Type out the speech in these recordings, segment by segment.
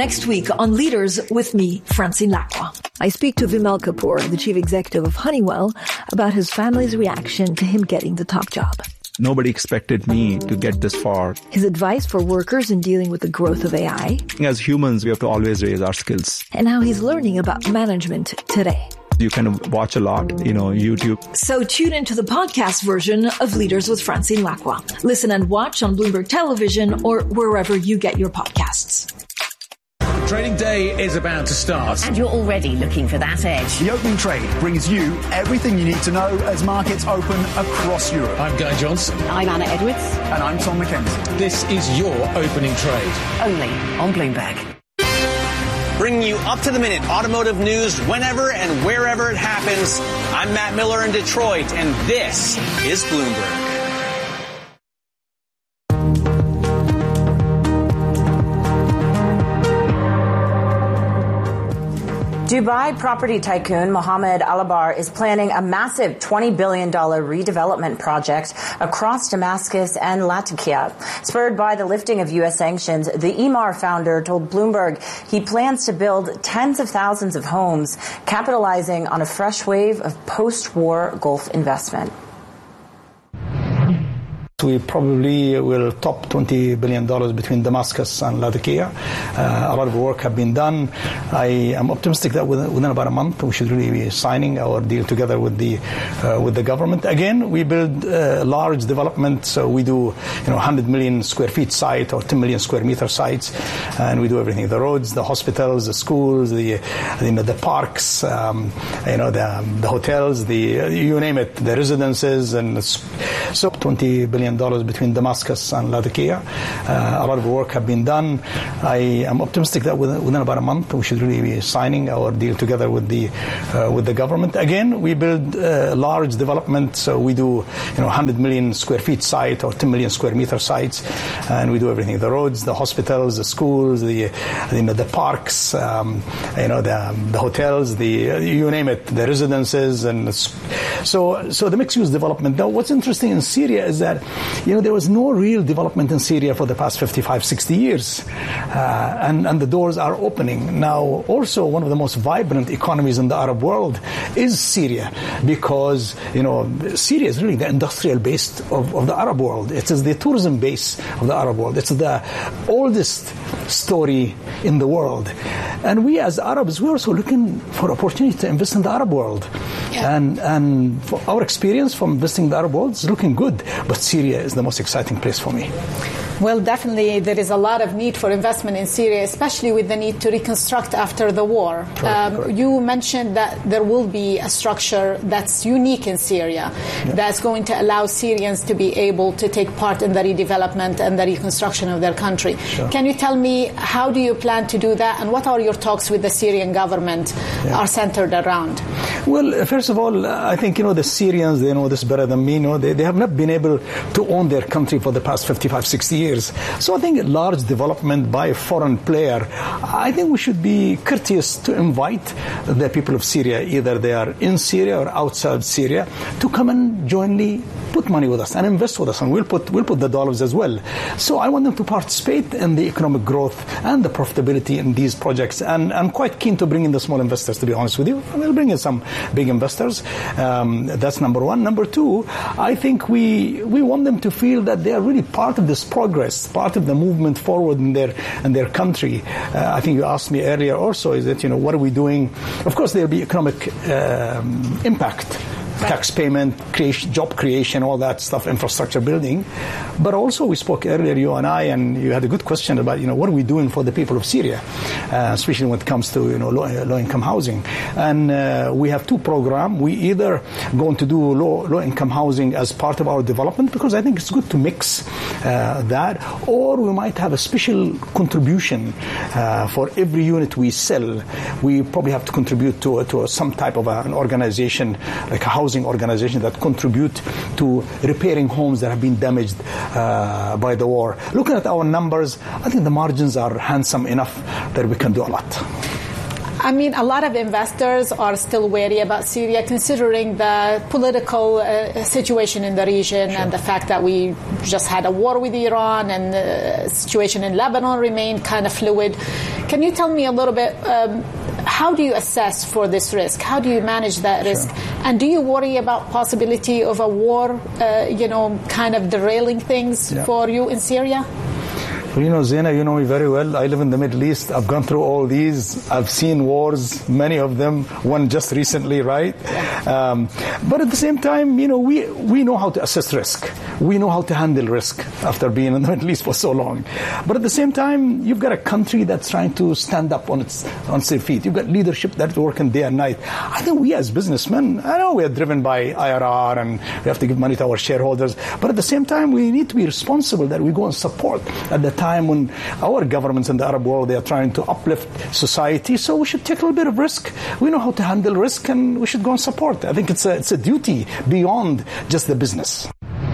Next week on Leaders with me, Francine Lacqua. I speak to Vimal Kapoor, the chief executive of Honeywell, about his family's reaction to him getting the top job. Nobody expected me to get this far. His advice for workers in dealing with the growth of AI. As humans, we have to always raise our skills. And how he's learning about management today. You kind of watch a lot, YouTube. So tune into the podcast version of Leaders with Francine Lacqua. Listen and watch on Bloomberg Television or wherever you get your podcasts. Trading day is about to start. And you're already looking for that edge. The Opening Trade brings you everything you need to know as markets open across Europe. I'm Guy Johnson. I'm Anna Edwards. And I'm Tom McKenzie. This is your Opening Trade. Only on Bloomberg. Bringing you up-to-the-minute automotive news whenever and wherever it happens. I'm Matt Miller in Detroit, and this is Bloomberg. Dubai property tycoon Mohammed Al-Abar is planning a massive $20 billion redevelopment project across Damascus and Latakia. Spurred by the lifting of U.S. sanctions, the Emaar founder told Bloomberg he plans to build tens of thousands of homes, capitalizing on a fresh wave of post-war Gulf investment. We probably will top $20 billion between Damascus and Latakia. A lot of work have been done. I am optimistic that within about a month we should really be signing our deal together with the government. Again, we build large development, so we do 100 million square feet site or 10 million square meter sites, and we do everything: the roads, the hospitals, the schools, the parks, the hotels, you name it, the residences, and so $20 billion between Damascus and Latakia. A lot of work have been done. I am optimistic that within about a month we should really be signing our deal together with the government. Again, we build large development, so we do 100 million square feet site or 10 million square meter sites, and we do everything: the roads, the hospitals, the schools, the parks, the hotels, you name it, the residences, and so the mixed-use development. Now, what's interesting in Syria is that there was no real development in Syria for the past 55, 60 years. And the doors are opening. Now, also one of the most vibrant economies in the Arab world is Syria, because, Syria is really the industrial base of the Arab world. It is the tourism base of the Arab world. It's the oldest story in the world. And we as Arabs, we're also looking for opportunity to invest in the Arab world. Yeah. And for our experience from investing in the Arab world is looking good. But Syria is the most exciting place for me. Well, definitely there is a lot of need for investment in Syria, especially with the need to reconstruct after the war. Correct. You mentioned that there will be a structure that's unique in Syria, that's going to allow Syrians to be able to take part in the redevelopment and the reconstruction of their country. Sure. Can you tell me, how do you plan to do that, and what are your talks with the Syrian government are centered around? Well, first of all, I think, the Syrians, they know this better than me. They have not been able to own their country for the past 55, 60 years. So I think large development by a foreign player, I think we should be courteous to invite the people of Syria, either they are in Syria or outside Syria, to come and jointly put money with us and invest with us, and we'll put the dollars as well. So I want them to participate in the economic growth and the profitability in these projects. And I'm quite keen to bring in the small investors, to be honest with you. We'll bring in some big investors. That's number one. Number two, I think we want them to feel that they are really part of this progress, part of the movement forward in their country. I think you asked me earlier also, is that, what are we doing? Of course, there'll be economic impact. Tax payment, job creation, all that stuff, infrastructure building. But also, we spoke earlier, you and I, and you had a good question about, what are we doing for the people of Syria, especially when it comes to, low-income housing. And we have two programs. We either going to do low-income housing as part of our development, because I think it's good to mix that, or we might have a special contribution for every unit we sell. We probably have to contribute to some type of an organization, like a housing organization, that contribute to repairing homes that have been damaged by the war. Looking at our numbers, I think the margins are handsome enough that we can do a lot. I mean, a lot of investors are still wary about Syria, considering the political situation in the region, and the fact that we just had a war with Iran, and the situation in Lebanon remained kind of fluid. Can you tell me a little bit, how do you assess for this risk? How do you manage that risk? And do you worry about possibility of a war, kind of derailing things for you in Syria? Well, Zainab, you know me very well. I live in the Middle East. I've gone through all these. I've seen wars, many of them, one just recently, right? Yeah. But at the same time, we know how to assess risk. We know how to handle risk after being in the Middle East for so long. But at the same time, you've got a country that's trying to stand up on its feet. You've got leadership that's working day and night. I think we as businessmen, I know we are driven by IRR and we have to give money to our shareholders. But at the same time, we need to be responsible that we go and support at the time when our governments in the Arab world, they are trying to uplift society. So we should take a little bit of risk. We know how to handle risk, and we should go and support. I think it's a duty beyond just the business.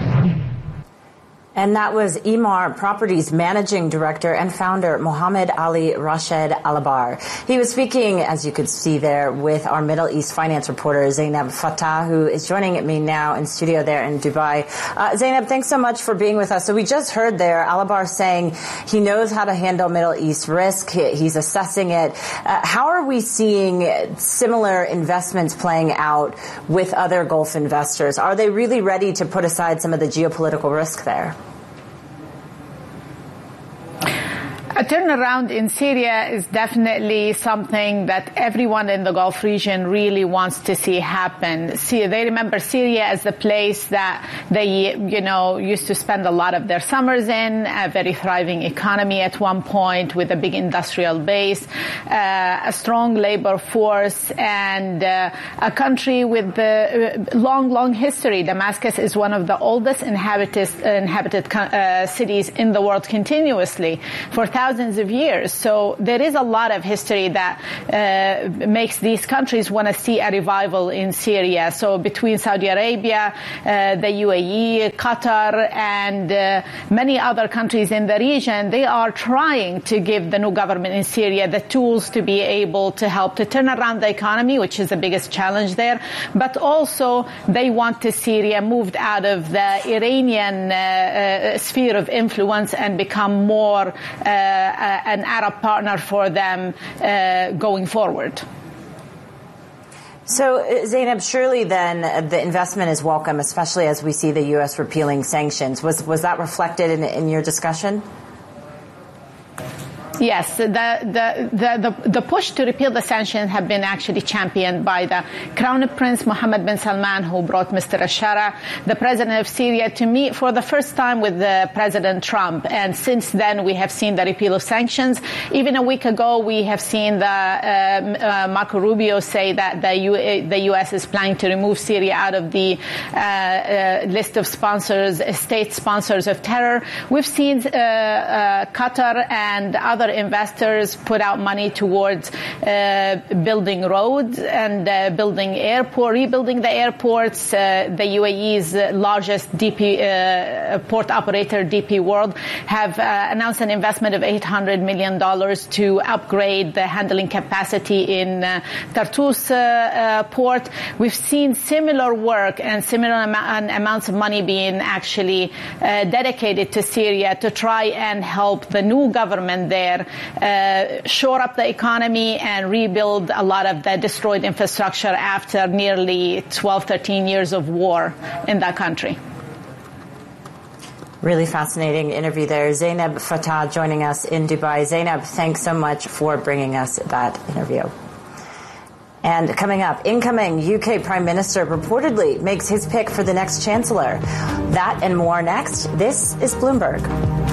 And that was Emaar Properties Managing Director and Founder Mohammed Ali Rashed Alabar. He was speaking, as you could see there, with our Middle East finance reporter Zainab Fattah, who is joining me now in studio there in Dubai. Zainab, thanks so much for being with us. So we just heard there Alabar saying he knows how to handle Middle East risk. He's assessing it. How are we seeing similar investments playing out with other Gulf investors? Are they really ready to put aside some of the geopolitical risk there? A turnaround in Syria is definitely something that everyone in the Gulf region really wants to see happen. They remember Syria as the place that they, used to spend a lot of their summers in, a very thriving economy at one point with a big industrial base, a strong labor force, and a country with a long history. Damascus is one of the oldest inhabited cities in the world continuously for thousands of years. So there is a lot of history that makes these countries want to see a revival in Syria. So between Saudi Arabia, the UAE, Qatar, and many other countries in the region, they are trying to give the new government in Syria the tools to be able to help to turn around the economy, which is the biggest challenge there. But also they want to see Syria moved out of the Iranian sphere of influence and become more an Arab partner for them going forward. So, Zainab, surely then the investment is welcome, especially as we see the U.S. repealing sanctions. Was that reflected in your discussion? Yes, the push to repeal the sanctions have been actually championed by the Crown Prince Mohammed bin Salman, who brought Mr. al-Shara, the president of Syria, to meet for the first time with President Trump. And since then, we have seen the repeal of sanctions. Even a week ago, we have seen Marco Rubio say that the U.S. is planning to remove Syria out of the list of state sponsors of terror. We've seen Qatar and other investors put out money towards building roads and rebuilding the airports. The UAE's largest port operator, DP World, have announced an investment of $800 million to upgrade the handling capacity in Tartus port. We've seen similar work and similar amounts of money being actually dedicated to Syria to try and help the new government there shore up the economy and rebuild a lot of the destroyed infrastructure after nearly 12, 13 years of war in that country. Really fascinating interview there. Zainab Fattah joining us in Dubai. Zainab, thanks so much for bringing us that interview. And coming up, incoming UK Prime Minister reportedly makes his pick for the next Chancellor. That and more next. This is Bloomberg.